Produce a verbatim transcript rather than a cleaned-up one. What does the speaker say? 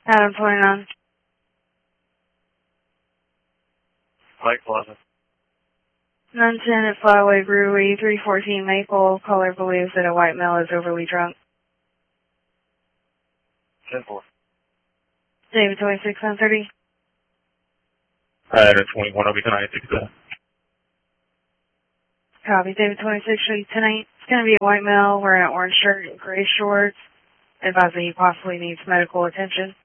Adam twenty-nine. Lake Plaza. nine ten at Flyway Brewery, three fourteen Maple. Caller believes that a white male is overly drunk. ten four. David twenty-six, nine thirty. Adam twenty-one, I'll be tonight, six seven. Copy. David twenty-six, show you tonight. It's going to be a white male wearing an orange shirt and gray shorts. Advise that he possibly needs medical attention.